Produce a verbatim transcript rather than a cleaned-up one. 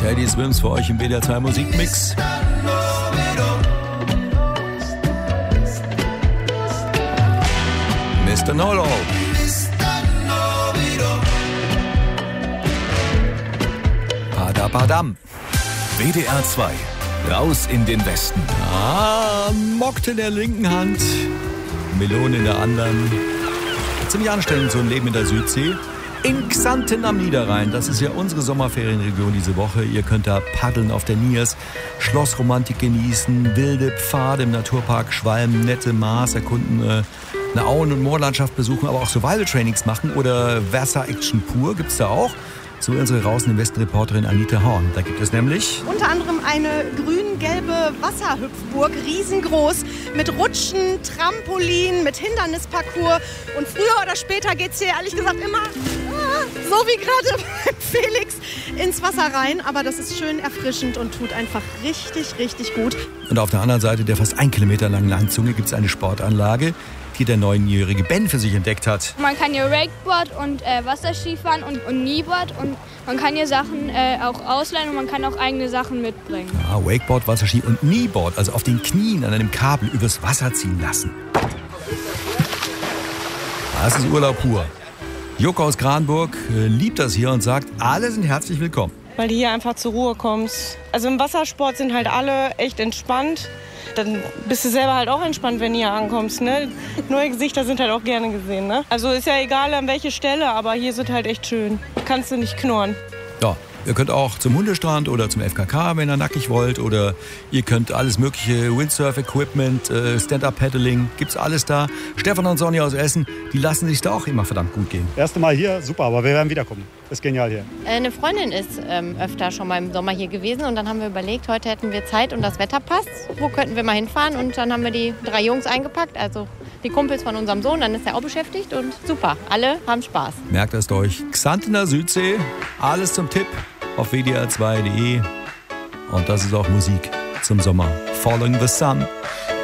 Teddy Swims für euch im W D R zwei Musikmix. Mister Nolo. Padam. W D R zwei. Raus in den Westen. Ah, Mocktail in der linken Hand, Melone in der anderen. Ziemlich anstrengend, so ein Leben in der Südsee. In Xanten am Niederrhein, das ist ja unsere Sommerferienregion diese Woche. Ihr könnt da paddeln auf der Niers, Schlossromantik genießen, wilde Pfade im Naturpark Schwalm, nette Maas erkunden, äh, eine Auen- und Moorlandschaft besuchen, aber auch Survival-Trainings machen oder Wasser-Action pur gibt's da auch. So unsere Raus im Westen-Reporterin Anita Horn. Da gibt es nämlich unter anderem eine grün-gelbe Wasserhüpfburg, riesengroß, mit Rutschen, Trampolin, mit Hindernisparcours. Und früher oder später geht es hier ehrlich gesagt immer, ah, so wie gerade beim Felix, ins Wasser rein. Aber das ist schön erfrischend und tut einfach richtig, richtig gut. Und auf der anderen Seite der fast ein Kilometer langen Landzunge gibt es eine Sportanlage, die der neunjährige Ben für sich entdeckt hat. Man kann hier Wakeboard und äh, Wasserski fahren und, und Kneeboard und man kann hier Sachen äh, auch ausleihen und man kann auch eigene Sachen mitbringen. Ja, Wakeboard, Wasserski und Kneeboard, also auf den Knien an einem Kabel übers Wasser ziehen lassen. Das ist Urlaub pur. Joko aus Kranburg äh, liebt das hier und sagt, alle sind herzlich willkommen. Weil du hier einfach zur Ruhe kommst. Also im Wassersport sind halt alle echt entspannt. Dann bist du selber halt auch entspannt, wenn du hier ankommst, ne? Neue Gesichter sind halt auch gerne gesehen, ne? Also ist ja egal an welche Stelle, aber hier sind halt echt schön. Kannst du nicht knurren. Ja, ihr könnt auch zum Hundestrand oder zum F K K, wenn ihr nackig wollt. Oder ihr könnt alles mögliche, Windsurf-Equipment, äh, Stand-Up-Paddling, gibt's alles da. Stefan und Sonja aus Essen, die lassen sich da auch immer verdammt gut gehen. Erste Mal hier, super, aber wir werden wiederkommen. Ist genial hier. Eine Freundin ist ähm, öfter schon mal im Sommer hier gewesen und dann haben wir überlegt, heute hätten wir Zeit und das Wetter passt. Wo könnten wir mal hinfahren? Und dann haben wir die drei Jungs eingepackt, also die Kumpels von unserem Sohn, dann ist er auch beschäftigt und super, alle haben Spaß. Merkt es euch, Xantener Südsee, alles zum Tipp auf w d r zwei punkt d e und das ist auch Musik zum Sommer. Following the Sun.